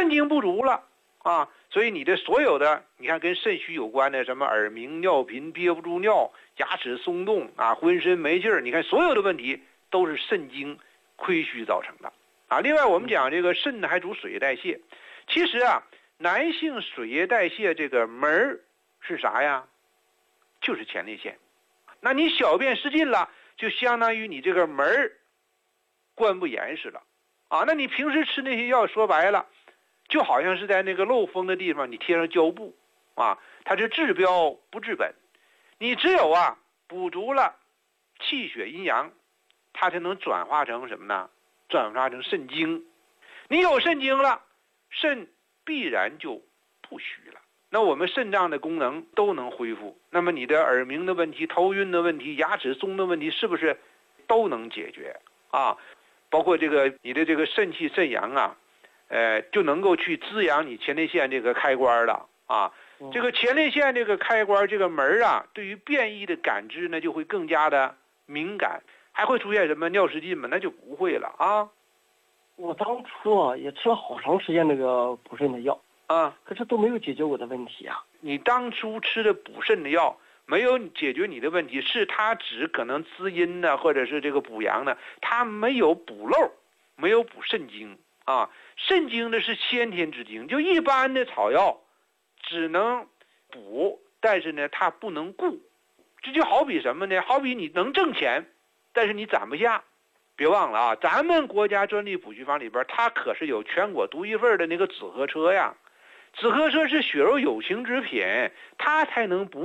肾精不足了啊，所以你的所有的你看跟肾虚有关的什么耳鸣、尿频、憋不住尿、牙齿松动啊、浑身没劲儿，你看所有的问题都是肾精亏虚造成的啊。另外我们讲这个肾呢还主水液代谢，其实啊男性水液代谢这个门儿是啥呀？就是前列腺。那你小便失禁了，就相当于你这个门儿关不严实了啊。那你平时吃那些药，说白了就好像是在那个漏风的地方你贴上胶布啊，它是治标不治本。你只有啊补足了气血阴阳，它才能转化成什么呢？转化成肾精。你有肾精了，肾必然就不虚了，那我们肾脏的功能都能恢复，那么你的耳鸣的问题、头晕的问题、牙齿松的问题是不是都能解决啊？包括这个你的这个肾气肾阳啊，就能够去滋养你前列腺这个开关了啊。这个前列腺这个开关这个门啊，对于变异的感知呢就会更加的敏感，还会出现什么尿失禁吗？那就不会了啊。 我当初啊也吃了好长时间那个补肾的药啊， 可是都没有解决我的问题啊。 你当初吃的补肾的药没有解决你的问题，是它只可能滋阴呢，或者是这个补阳呢，它没有补漏，没有补肾精啊。肾精呢是先天之精，就一般的草药只能补，但是呢它不能固。这就好比什么呢？好比你能挣钱，但是你攒不下。别忘了啊，咱们国家专利补虚方里边，它可是有全国独一份的那个紫河车呀。紫河车是血肉有形之品，它才能补